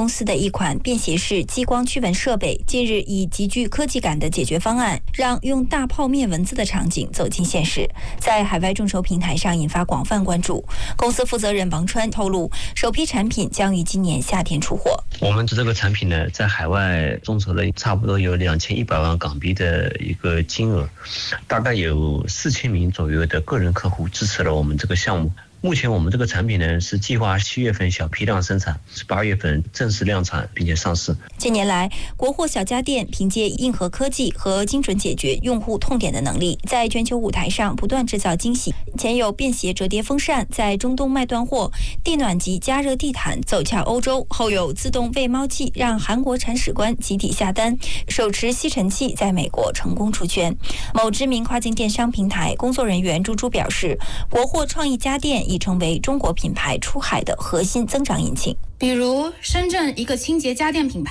公司的一款便携式激光驱蚊设备，近日以极具科技感的解决方案，让用大炮灭蚊子的场景走进现实，在海外众筹平台上引发广泛关注。公司负责人王川透露，首批产品将于今年夏天出货。 我们这个产品呢，在海外众筹了差不多有2100万港币的一个金额，大概有4000名左右的个人客户支持了我们这个项目。目前我们这个产品呢，是计划7月份小批量生产，8月份正式量产并且上市。 近年来，国货小家电凭借硬核科技和精准解决用户痛点的能力，在全球舞台上不断制造惊喜。前有便携折叠风扇在中东卖断货，地暖及加热地毯走俏欧洲，后有自动喂猫器让韩国铲屎官集体下单，手持吸尘器在美国成功出圈。某知名跨境电商平台工作人员朱朱表示，国货创意家电已成为中国品牌出海的核心增长引擎。 比如深圳一个清洁家电品牌